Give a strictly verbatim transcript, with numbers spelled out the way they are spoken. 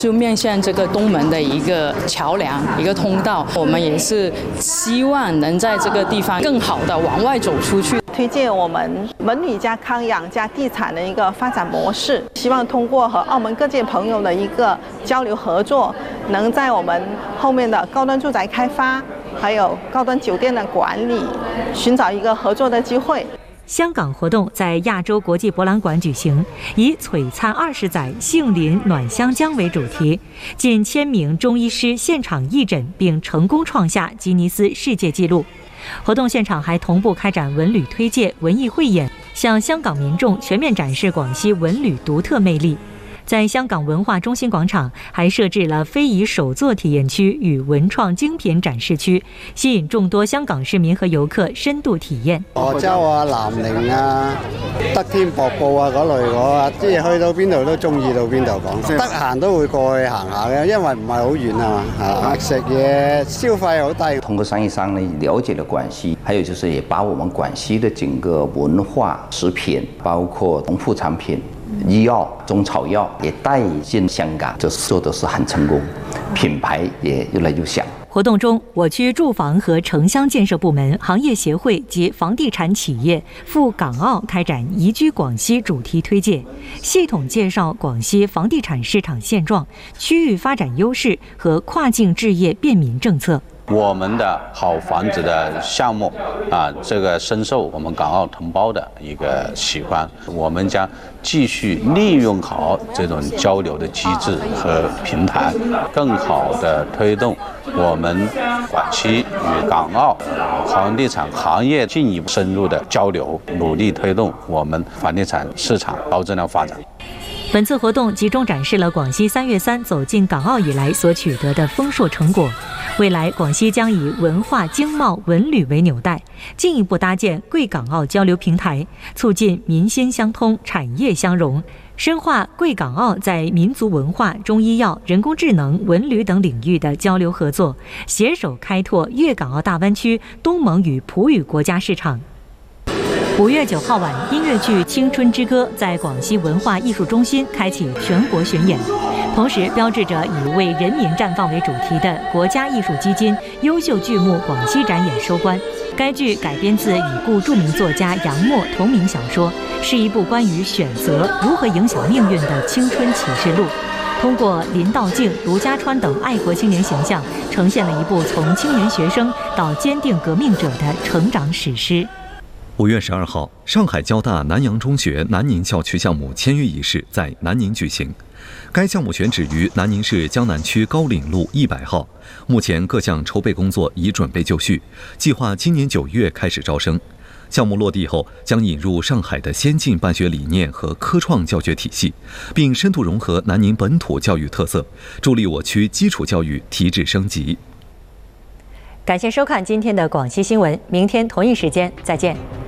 就面向这个东门的一个桥梁、一个通道，我们也是希望能在这个地方更好的往外走出去。 推荐我们文旅加康养加地产的一个发展模式，希望通过和澳门各界朋友的一个交流合作，能在我们后面的高端住宅开发，还有高端酒店的管理，寻找一个合作的机会。 香港活动在亚洲国际博览馆举行，以璀璨二十载，杏林暖香江为主题，近千名中医师现场义诊，并成功创下吉尼斯世界纪录。活动现场还同步开展文旅推介、文艺汇演，向香港民众全面展示广西文旅独特魅力。在香港文化中心广场还设置了非遗手作体验区与文創精品展示區，吸引眾多香港市民和遊客深度體驗。 鵝洲啊、南寧啊、德天瀑布啊嗰類我啊，即係去到邊度都中意到邊度講，得閒都會過去行下嘅，因為唔係好遠啊嘛，嚇食嘢消費好低。 通過商業商呢了解了廣西，還有就是也把我們廣西的整個文化、食品，包括農副產品。醫藥、中草藥也帶進香港，這做的是很成功，品牌也越來越響。 活動中，我區住房和城鄉建設部門、行業協會及房地產企業赴港澳開展宜居廣西主題推介，系統介紹廣西房地產市場現狀、區域發展優勢和跨境置業便民政策。 我們的好房子的項目啊，這個深受我們港澳同胞的一個喜歡。我們將繼續利用好這種交流的機制和平台，更好地推動我們廣西與港澳房地產行業進一步深入的交流，努力推動我們房地產市場高質量發展。 本次活動集中展示了廣西三月三走進港澳以來所取得的豐碩成果。未來廣西將以文化、經貿、文旅為紐帶，進一步搭建貴港澳交流平台，促進民心相通、產業相融，深化貴港澳在民族文化、中醫藥、人工智能、文旅等領域的交流合作，攜手開拓粵港澳大灣區、東盟與葡語國家市場。五月九號晚，音樂劇《青春之歌》在廣西文化藝術中心開啟全國巡演，同時標誌着以為人民綻放為主題的國家藝術基金優秀劇目廣西展演收官。該劇改編自已故著名作家楊沫同名小說，是一部關於選擇如何影響命運的青春啟示錄。通過林道靜、盧家川等愛國青年形象，呈現了一部從青年學生到堅定革命者的成長史詩。 五月十二號，上海交大南洋中學南寧校區項目簽約儀式在南寧舉行。該項目選址於南寧市江南區高嶺路一百號，目前各項籌備工作已準備就緒，計劃今年九月開始招生。項目落地後，將引入上海的先進辦學理念和科創教學體系，並深度融合南寧本土教育特色，助力我區基礎教育提質升級。 感謝收看今天的廣西新聞，明天同一時間再見。